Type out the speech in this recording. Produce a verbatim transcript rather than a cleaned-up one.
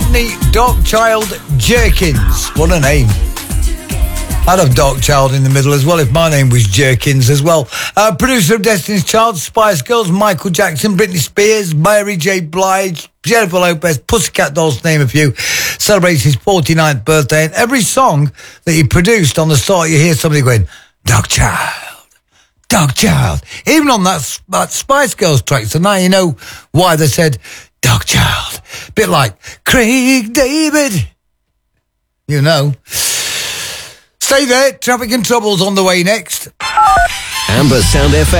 Rodney Darkchild Jerkins. What a name. I'd have Darkchild in the middle as well if my name was Jerkins as well. Uh, producer of Destiny's Child, Spice Girls, Michael Jackson, Britney Spears, Mary J. Blige, Jennifer Lopez, Pussycat Dolls, to name a few, celebrates his forty-ninth birthday. And every song that he produced, on the start you hear somebody going, Darkchild, Darkchild. Even on that, that Spice Girls track. So now you know why they said Darkchild. Bit like Craig David. You know. Stay there. Traffic and Trouble's on the way next. Amber Sound F M.